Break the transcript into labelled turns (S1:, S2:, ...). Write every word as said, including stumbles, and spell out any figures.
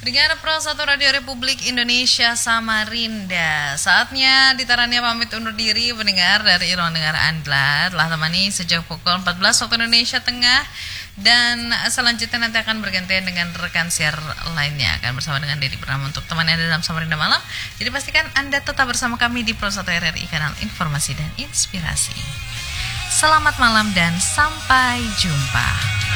S1: Pendengar Pro satu Radio Republik Indonesia Samarinda. Saatnya ditarannya pamit undur diri pendengar dari ruang dengar Anda. Telah temani sejak pukul empat belas waktu Indonesia Tengah. Dan selanjutnya nanti akan bergantian dengan rekan siar lainnya. Akan bersama dengan Dedi Purnama untuk teman Anda dalam Samarinda Malam. Jadi pastikan Anda tetap bersama kami di Pro satu R R I, kanal informasi dan inspirasi. Selamat malam dan sampai jumpa.